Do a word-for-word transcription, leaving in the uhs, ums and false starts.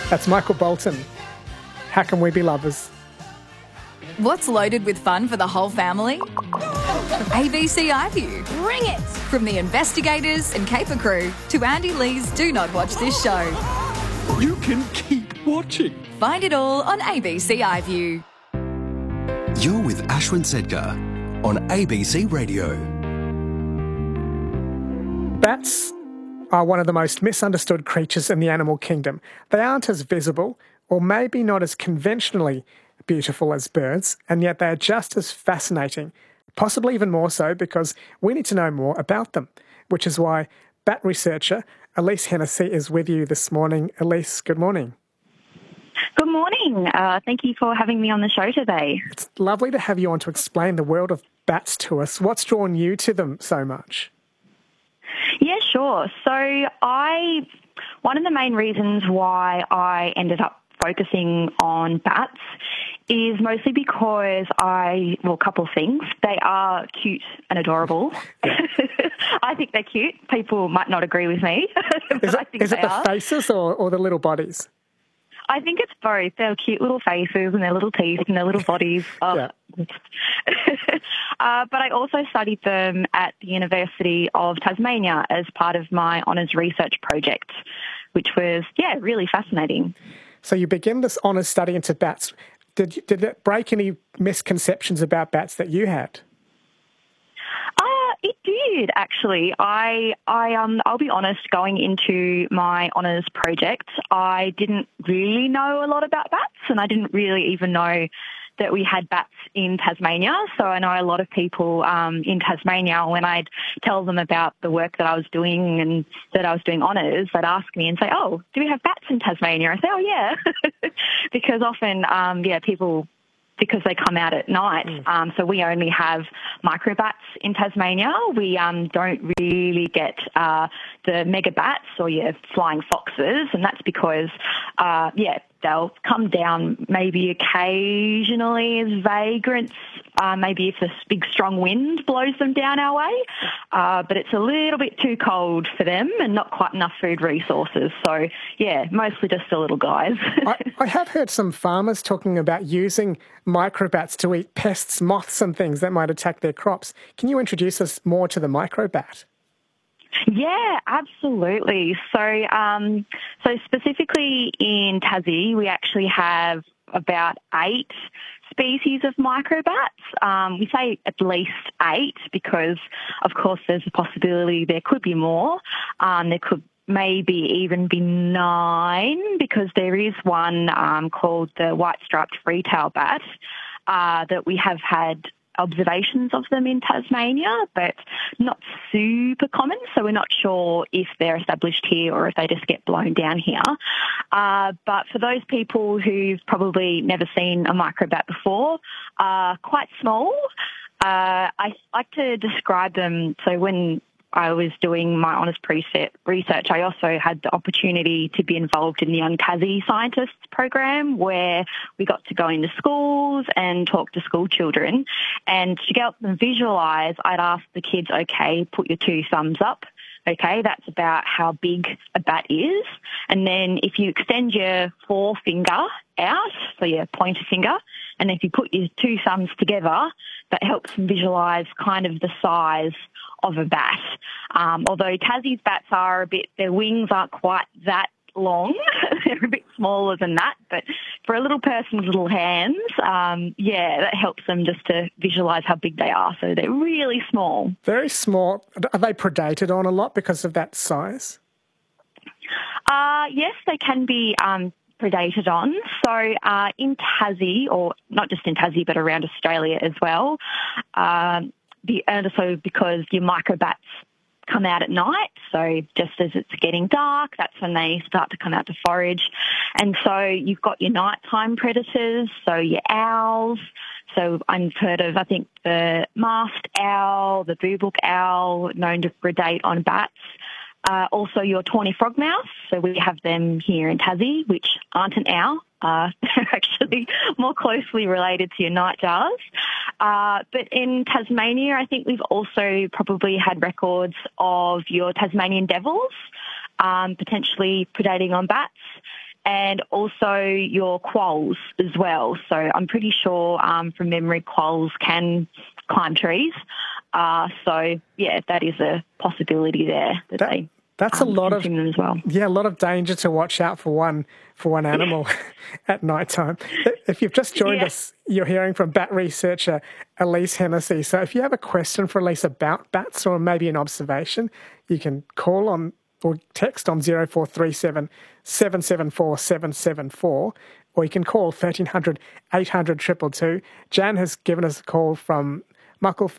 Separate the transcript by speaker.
Speaker 1: That's Michael Bolton. How can we be lovers?
Speaker 2: What's loaded with fun for the whole family? A B C iView. Bring it! From the investigators and caper crew to Andy Lee's Do Not Watch This Show.
Speaker 3: You can keep watching.
Speaker 2: Find it all on A B C iView.
Speaker 3: You're with Ashwin Sedkar on A B C Radio.
Speaker 1: Bats are one of the most misunderstood creatures in the animal kingdom. They aren't as visible, or maybe not as conventionally beautiful as birds, and yet they are just as fascinating, possibly even more so because we need to know more about them, which is why bat researcher Elise Hennessy is with you this morning. Elise, good morning.
Speaker 4: Good morning. Uh, thank you for having me on the show today.
Speaker 1: It's lovely to have you on to explain the world of bats to us. What's drawn you to them so much?
Speaker 4: Yeah, sure. So I, one of the main reasons why I ended up focusing on bats is mostly because I, well, a couple of things. They are cute and adorable. Yeah. I think they're cute. People might not agree with me.
Speaker 1: Is it,
Speaker 4: I think
Speaker 1: is it the
Speaker 4: are.
Speaker 1: faces or, or the little bodies?
Speaker 4: I think it's both. They're cute little faces and their little teeth and their little bodies. Oh. Yeah. uh, but I also studied them at the University of Tasmania as part of my honours research project, which was, yeah, really fascinating.
Speaker 1: So you begin this honours study into bats. Did you, did it break any misconceptions about bats that you had?
Speaker 4: Uh, it did, actually. I, I, um, I'll be honest, going into my honours project, I didn't really know a lot about bats, and I didn't really even know that we had bats in Tasmania. So I know a lot of people um, in Tasmania, when I'd tell them about the work that I was doing and that I was doing honours, they'd ask me and say, oh, do we have bats in Tasmania? I say, oh, yeah. Because often, um, yeah, people, because they come out at night. Mm. Um, so we only have microbats in Tasmania. We um, don't really get uh, the megabats or your flying foxes, and that's because, uh, yeah, they'll come down maybe occasionally as vagrants, uh, maybe if a big strong wind blows them down our way, uh, but it's a little bit too cold for them and not quite enough food resources. So, yeah, mostly just the little guys.
Speaker 1: I, I have heard some farmers talking about using microbats to eat pests, moths and things that might attack their crops. Can you introduce us more to the microbat?
Speaker 4: Yeah, absolutely. So, um, so specifically in Tassie, we actually have about eight species of microbats. Um, we say at least eight because, of course, there's a possibility there could be more. Um, there could maybe even be nine because there is one um, called the white-striped free-tail bat uh, that we have had observations of them in Tasmania, but not super common, so we're not sure if they're established here or if they just get blown down here. Uh, but for those people who've probably never seen a microbat before, uh, quite small. Uh, I like to describe them, so when I was doing my honours preset research, I also had the opportunity to be involved in the Young Tassie Scientists program where we got to go into schools and talk to school children. And to help them visualise, I'd ask the kids, okay, put your two thumbs up. Okay, that's about how big a bat is. And then if you extend your forefinger out, so your pointer finger, and if you put your two thumbs together, that helps them visualise kind of the size of a bat. Um, although Tassie's bats are a bit, their wings aren't quite that long. They're a bit smaller than that, but for a little person's little hands, um, yeah, that helps them just to visualise how big they are. So they're really small.
Speaker 1: Very small. Are they predated on a lot because of that size?
Speaker 4: Uh, yes, they can be um, predated on. So uh, in Tassie, or not just in Tassie, but around Australia as well, um, the, and also because your microbats come out at night, so just as it's getting dark, that's when they start to come out to forage. And so you've got your nighttime predators, so your owls. So I've heard of, I think, the masked owl, the boobook owl, known to predate on bats. Uh, also your tawny frogmouth, so we have them here in Tassie, which aren't an owl. Uh, they're actually more closely related to your nightjars. Uh, but in Tasmania, I think we've also probably had records of your Tasmanian devils, um, potentially predating on bats. and also your quolls as well. So I'm pretty sure um, from memory quolls can climb trees. Uh, so, yeah, that is a possibility there that,
Speaker 1: that,
Speaker 4: they
Speaker 1: That's
Speaker 4: um,
Speaker 1: a lot of
Speaker 4: them as well.
Speaker 1: Yeah, a lot of danger to watch out for one for one animal at night time. If you've just joined
Speaker 4: Yeah.
Speaker 1: us, you're hearing from bat researcher Elise Hennessy. So if you have a question for Elise about bats or maybe an observation, you can call on or text on zero four three seven, seven seven four, seven seven four, or you can call thirteen hundred, eight hundred, two two two. Jan has given us a call from Muckle